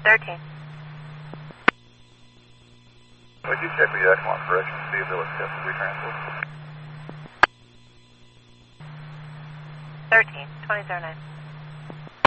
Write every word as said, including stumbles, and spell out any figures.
thirteen. Would you check with the Echelon correction to see if they'll accept the retransport? thirteen, twenty-zero nine.